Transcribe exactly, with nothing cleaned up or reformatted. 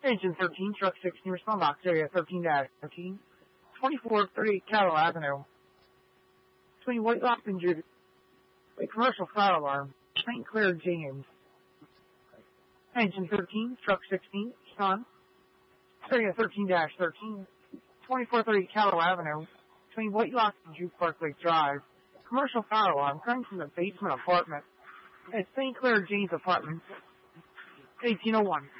Engine thirteen, truck sixteen, respond box area thirteen dash thirteen, twenty-four thirty Cattle Avenue. Between White Lock and Judy. A commercial fire alarm. Saint Clair James. Engine thirteen, truck sixteen, respond. Area thirteen dash thirteen, twenty-four thirty Cattle Avenue. Between White Lock and Juke Park Lake Drive. Commercial fire alarm coming from the basement apartment at Saint Clair James Apartments. eighteen oh one.